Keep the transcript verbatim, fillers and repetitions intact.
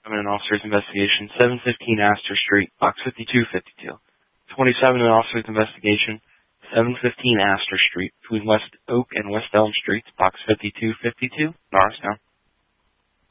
twenty-seven, an officer's investigation, seven fifteen Astor Street, box fifty-two fifty-two. twenty-seven, an officer's investigation, seven fifteen Astor Street, between West Oak and West Elm Streets, box fifty-two fifty-two, Norristown.